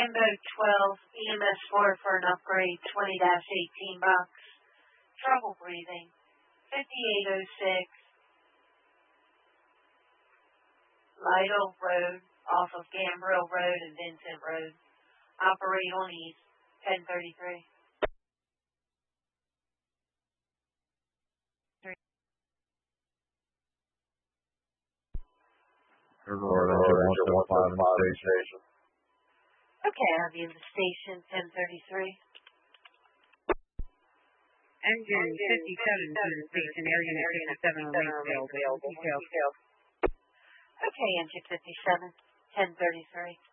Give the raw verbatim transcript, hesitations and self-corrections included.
Ambo twelve, E M S four for an upgrade, twenty eighteen box. Trouble breathing, fifty-eight oh six. Lytle Road, off of Gambrill Road and Vincent Road. Operate on east, ten thirty-three. Report engine one two five station. Okay, I'll be in the station, ten thirty-three. Engine fifty-seven to the station, area fifty-seven on Lakeville. Details. Okay, engine fifty-seven, ten thirty-three.